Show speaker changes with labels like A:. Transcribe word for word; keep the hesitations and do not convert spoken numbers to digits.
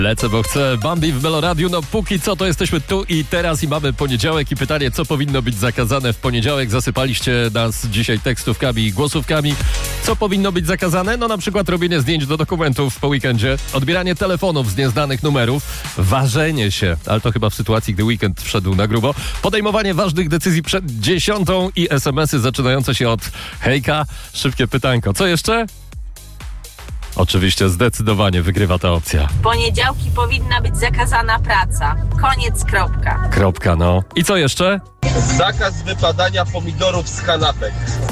A: Lecę, bo chcę. Bambi w Meloradiu. No póki co to jesteśmy tu i teraz i mamy poniedziałek i pytanie, co powinno być zakazane w poniedziałek. Zasypaliście nas dzisiaj tekstówkami i głosówkami. Co powinno być zakazane? No na przykład robienie zdjęć do dokumentów po weekendzie, odbieranie telefonów z nieznanych numerów, ważenie się, ale to chyba w sytuacji, gdy weekend wszedł na grubo, podejmowanie ważnych decyzji przed dziesiątą i es em esy zaczynające się od hejka. Szybkie pytanko. Co jeszcze? Oczywiście zdecydowanie wygrywa ta opcja.
B: W poniedziałki powinna być zakazana praca. Koniec, kropka.
A: Kropka, no. I co jeszcze?
C: Zakaz wypadania pomidorów z kanapek.